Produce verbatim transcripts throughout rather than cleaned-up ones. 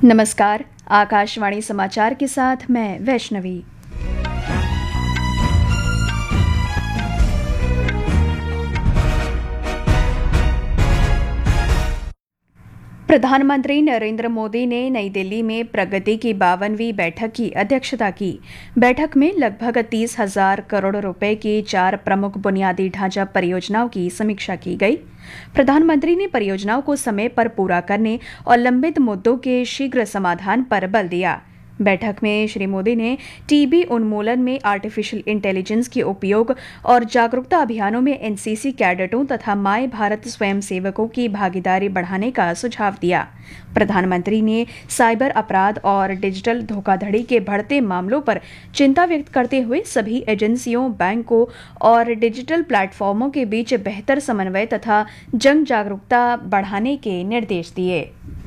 नमस्कार, आकाशवाणी समाचार के साथ मैं वैष्णवी। प्रधानमंत्री नरेंद्र मोदी ने नई दिल्ली में प्रगति की बावनवीं बैठक की अध्यक्षता की। बैठक में लगभग तीस हजार करोड़ रुपए की चार प्रमुख बुनियादी ढांचा परियोजनाओं की समीक्षा की गई। प्रधानमंत्री ने परियोजनाओं को समय पर पूरा करने और लंबित मुद्दों के शीघ्र समाधान पर बल दिया। बैठक में श्री मोदी ने टीबी उन्मूलन में आर्टिफिशियल इंटेलिजेंस के उपयोग और जागरूकता अभियानों में एनसीसी कैडेटों तथा माय भारत स्वयंसेवकों की भागीदारी बढ़ाने का सुझाव दिया। प्रधानमंत्री ने साइबर अपराध और डिजिटल धोखाधड़ी के बढ़ते मामलों पर चिंता व्यक्त करते हुए सभी एजेंसियों, बैंकों और डिजिटल प्लेटफॉर्मों के बीच बेहतर समन्वय तथा जन जागरूकता बढ़ाने के निर्देश दिए।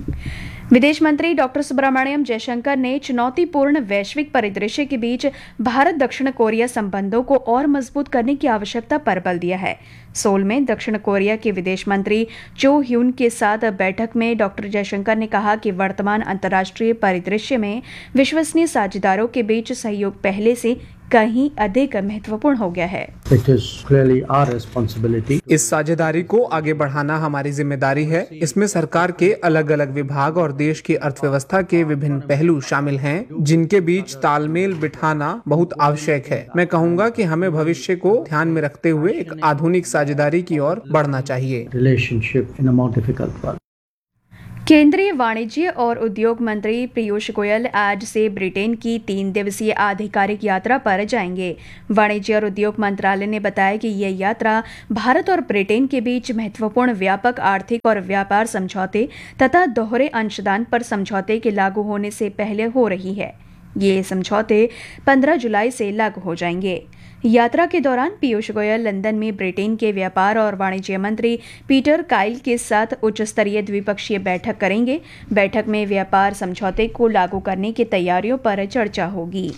विदेश मंत्री डॉक्टर सुब्रमण्यम जयशंकर ने चुनौतीपूर्ण वैश्विक परिदृश्य के बीच भारत दक्षिण कोरिया संबंधों को और मजबूत करने की आवश्यकता पर बल दिया है। सोल में दक्षिण कोरिया के विदेश मंत्री चो ह्यून के साथ बैठक में डॉक्टर जयशंकर ने कहा कि वर्तमान अंतर्राष्ट्रीय परिदृश्य में विश्वसनीय साझेदारों के बीच सहयोग पहले से कहीं अधिक महत्वपूर्ण हो गया है। It is clearly our responsibility. इस साझेदारी को आगे बढ़ाना हमारी जिम्मेदारी है। इसमें सरकार के अलग अलग विभाग और देश की अर्थव्यवस्था के विभिन्न पहलू शामिल हैं, जिनके बीच तालमेल बिठाना बहुत आवश्यक है। मैं कहूँगा कि हमें भविष्य को ध्यान में रखते हुए एक आधुनिक साझेदारी की ओर बढ़ना चाहिए। Relationship in a more difficult world. केंद्रीय वाणिज्य और उद्योग मंत्री पीयूष गोयल आज से ब्रिटेन की तीन दिवसीय आधिकारिक यात्रा पर जाएंगे। वाणिज्य और उद्योग मंत्रालय ने बताया कि ये यात्रा भारत और ब्रिटेन के बीच महत्वपूर्ण व्यापक आर्थिक और व्यापार समझौते तथा दोहरे अंशदान पर समझौते के लागू होने से पहले हो रही है। ये समझौते पंद्रह जुलाई से लागू हो जाएंगे। यात्रा के दौरान पीयूष गोयल लंदन में ब्रिटेन के व्यापार और वाणिज्य मंत्री पीटर काइल के साथ उच्च स्तरीय द्विपक्षीय बैठक करेंगे। बैठक में व्यापार समझौते को लागू करने की तैयारियों पर चर्चा होगी।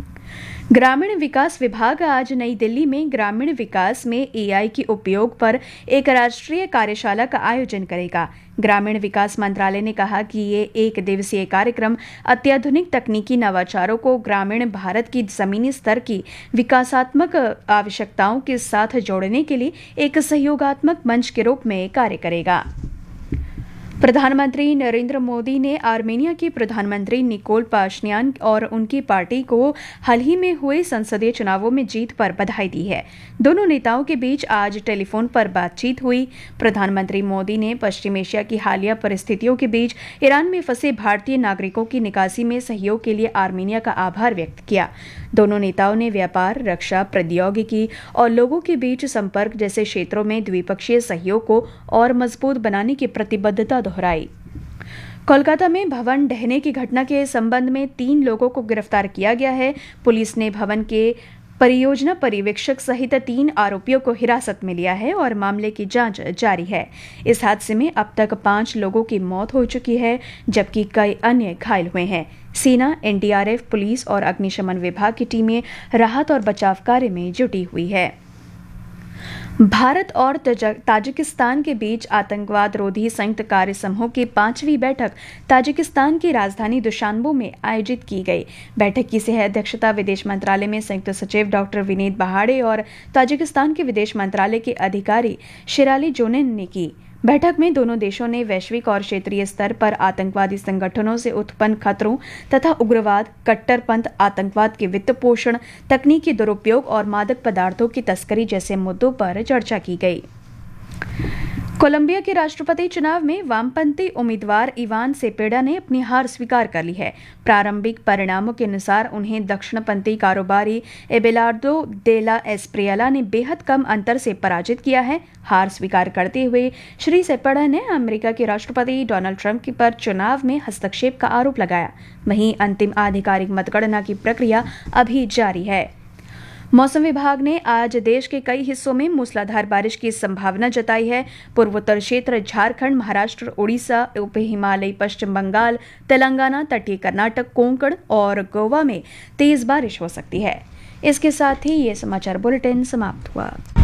ग्रामीण विकास विभाग आज नई दिल्ली में ग्रामीण विकास में एआई के उपयोग पर एक राष्ट्रीय कार्यशाला का आयोजन करेगा। ग्रामीण विकास मंत्रालय ने कहा कि ये एक दिवसीय कार्यक्रम अत्याधुनिक तकनीकी नवाचारों को ग्रामीण भारत की जमीनी स्तर की विकासात्मक आवश्यकताओं के साथ जोड़ने के लिए एक सहयोगात्मक मंच के रूप में कार्य करेगा। प्रधानमंत्री नरेंद्र मोदी ने आर्मेनिया के प्रधानमंत्री निकोल पाशिन्यान और उनकी पार्टी को हाल ही में हुए संसदीय चुनावों में जीत पर बधाई दी है। दोनों नेताओं के बीच आज टेलीफोन पर बातचीत हुई। प्रधानमंत्री मोदी ने पश्चिम एशिया की हालिया परिस्थितियों के बीच ईरान में फंसे भारतीय नागरिकों की निकासी में सहयोग के लिए आर्मेनिया का आभार व्यक्त किया। दोनों नेताओं ने व्यापार, रक्षा, प्रौद्योगिकी और लोगों के बीच संपर्क जैसे क्षेत्रों में द्विपक्षीय सहयोग को और मजबूत बनाने की प्रतिबद्धता दोहराई। कोलकाता में भवन ढहने की घटना के संबंध में तीन लोगों को गिरफ्तार किया गया है। पुलिस ने भवन के परियोजना पर्यवेक्षक सहित तीन आरोपियों को हिरासत में लिया है और मामले की जांच जारी है। इस हादसे में अब तक पांच लोगों की मौत हो चुकी है, जबकि कई अन्य घायल हुए हैं। सेना, एनडीआरएफ, पुलिस और अग्निशमन विभाग की टीमें राहत और बचाव कार्य में जुटी हुई है। भारत और ताजिकिस्तान के बीच आतंकवाद रोधी संयुक्त कार्य समूह की पांचवी बैठक ताजिकिस्तान की राजधानी दुशान्बे में आयोजित की गई। बैठक की सह अध्यक्षता विदेश मंत्रालय में संयुक्त सचिव डॉक्टर विनीत बहाड़े और ताजिकिस्तान के विदेश मंत्रालय के अधिकारी शिराली जोनेन ने की। बैठक में दोनों देशों ने वैश्विक और क्षेत्रीय स्तर पर आतंकवादी संगठनों से उत्पन्न खतरों तथा उग्रवाद, कट्टरपंथ, आतंकवाद के वित्त पोषण, तकनीकी दुरुपयोग और मादक पदार्थों की तस्करी जैसे मुद्दों पर चर्चा की गई। कोलंबिया के राष्ट्रपति चुनाव में वामपंथी उम्मीदवार इवान सेपेडा ने अपनी हार स्वीकार कर ली है। प्रारंभिक परिणामों के अनुसार उन्हें दक्षिणपंथी कारोबारी एबेलार्डो दे ला एस्प्रियला ने बेहद कम अंतर से पराजित किया है। हार स्वीकार करते हुए श्री सेपेडा ने अमेरिका के राष्ट्रपति डोनाल्ड ट्रंप पर चुनाव में हस्तक्षेप का आरोप लगाया। वहीं अंतिम आधिकारिक मतगणना की प्रक्रिया अभी जारी है। मौसम विभाग ने आज देश के कई हिस्सों में मूसलाधार बारिश की संभावना जताई है। पूर्वोत्तर क्षेत्र, झारखंड, महाराष्ट्र, उड़ीसा, उप हिमालयी पश्चिम बंगाल, तेलंगाना, तटीय कर्नाटक, कोंकण और गोवा में तेज बारिश हो सकती है। इसके साथ ही ये समाचार बुलेटिन समाप्त हुआ।